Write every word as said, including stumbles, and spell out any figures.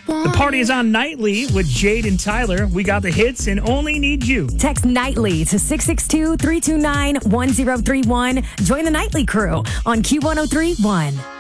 The party is on Nightly with Jade and Tyler. We got the hits and Only Need You. Text Nightly to six six two, three two nine, one zero three one. Join the Nightly crew on Q one oh three point one.